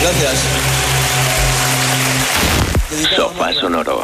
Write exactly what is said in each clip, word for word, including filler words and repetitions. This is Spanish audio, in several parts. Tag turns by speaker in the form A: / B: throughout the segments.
A: Gracias.
B: Sofá Sonoro.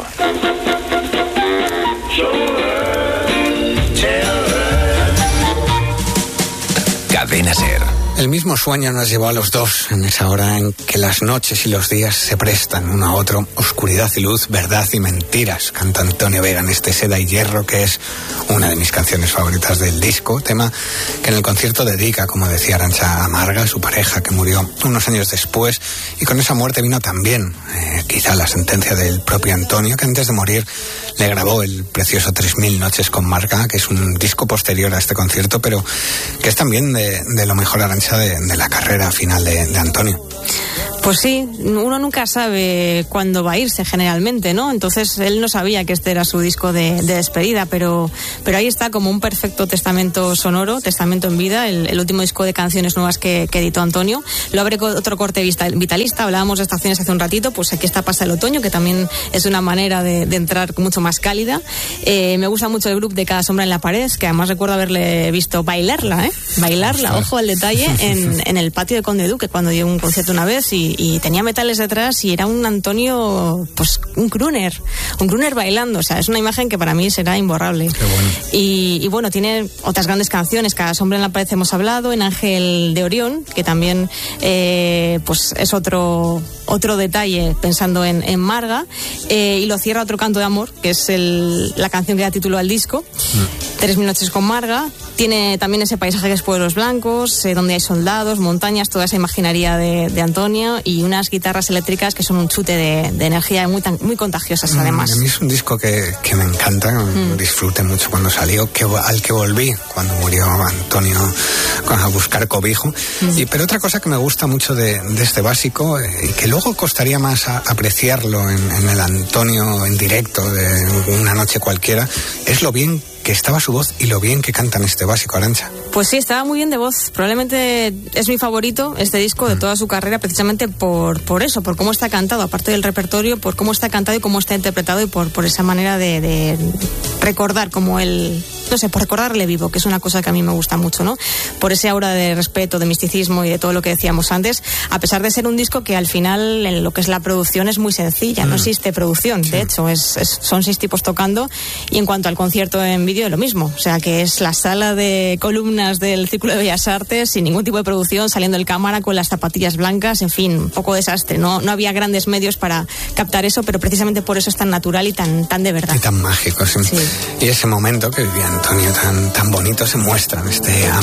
B: Cadena Ser.
C: El mismo sueño nos llevó a los dos en esa hora en que las noches y los días se prestan uno a otro. Oscuridad y luz, verdad y mentiras. Canta Antonio Vega en este Seda y Hierro, que es una de mis canciones favoritas del disco. Tema que en el concierto dedica, como decía Arantxa, a Marga, su pareja, que murió unos años después. Y con esa muerte vino también, eh, quizá la sentencia del propio Antonio, que antes de morir le grabó el precioso Tres Mil Noches con Marga, que es un disco posterior a este concierto, pero que es también de, de lo mejor, Arantxa, De, de la carrera final de, de Antonio.
D: Pues sí, uno nunca sabe cuándo va a irse generalmente, ¿no? Entonces él no sabía que este era su disco de, de despedida, pero, pero ahí está como un perfecto testamento sonoro, testamento en vida, el, el último disco de canciones nuevas que, que editó Antonio. Lo abre con otro corte vitalista, hablábamos de estaciones hace un ratito, pues aquí está Pasa el Otoño, que también es una manera de, de entrar mucho más cálida. Eh, me gusta mucho el grupo de Cada Sombra en la Pared, que además recuerdo haberle visto bailarla, ¿eh? Bailarla, ojo al detalle, en, en el patio de Conde Duque, cuando dio un concierto una vez y y tenía metales detrás y era un Antonio, pues un crooner, un crooner bailando, o sea, es una imagen que para mí será imborrable.
C: Qué bueno.
D: Y, y bueno, tiene otras grandes canciones, Cada Sombra en la Pared hemos hablado, En Ángel de Orión, que también eh, pues es otro otro detalle pensando en, en Marga, eh, y lo cierra Otro Canto de Amor, que es el, la canción que da título al disco. Mm. Tres Mil Noches con Marga. Tiene también ese paisaje que es Pueblos Blancos, eh, donde hay soldados, montañas, toda esa imaginería de, de Antonio, y unas guitarras eléctricas que son un chute de, de energía muy, tan, muy contagiosas, además.
C: Mm, a mí es un disco que, que me encanta, mm. disfruté mucho cuando salió, que, al que volví cuando murió Antonio a buscar cobijo. Mm. Y, pero otra cosa que me gusta mucho de, de este básico, eh, y que luego costaría más a, apreciarlo en, en el Antonio en directo de una noche cualquiera, es lo bien que estaba su voz y lo bien que cantan este básico, Arantxa.
D: Pues sí, estaba muy bien de voz. Probablemente es mi favorito, este disco, de toda su carrera, precisamente por, por eso, por cómo está cantado, aparte del repertorio, por cómo está cantado y cómo está interpretado, y por, por esa manera de, de recordar como él, no sé, por recordarle vivo, que es una cosa que a mí me gusta mucho, ¿no? Por ese aura de respeto, de misticismo y de todo lo que decíamos antes, a pesar de ser un disco que al final, en lo que es la producción, es muy sencilla, mm. no existe producción, sí. de hecho, es, es, son seis tipos tocando, y en cuanto al concierto en vídeo, lo mismo, o sea, que es la sala de columnas del Círculo de Bellas Artes, sin ningún tipo de producción, saliendo el cámara con las zapatillas blancas, en fin, un poco desastre, no, no había grandes medios para captar eso, pero precisamente por eso es tan natural y tan, tan de verdad.
C: Y tan mágico, sí. Sí. Y ese momento que vivía Antonio tan, tan bonito se muestra en este